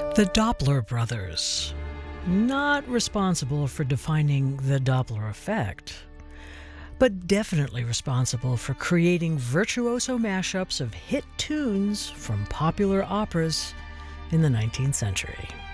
The Doppler brothers. Not responsible for defining the Doppler effect, but definitely responsible for creating virtuoso mashups of hit tunes from popular operas in the 19th century.